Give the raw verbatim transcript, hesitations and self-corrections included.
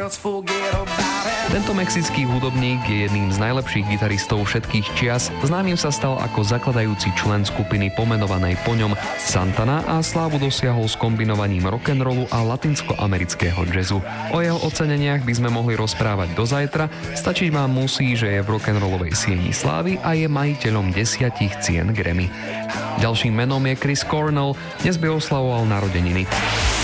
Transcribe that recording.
Tento mexický hudobník je jedným z najlepších gitaristov všetkých čias. Známym sa stal ako zakladajúci člen skupiny pomenovanej po ňom Santana a slávu dosiahol s kombinovaním rock'n'rollu a latinskoamerického jazzu. O jeho oceneniach by sme mohli rozprávať do zajtra, stačiť vám musí, že je v rock'n'rollovej sieni slávy a je majiteľom desiatich cien Grammy. Ďalším menom je Chris Cornell, dnes by oslavoval narodeniny.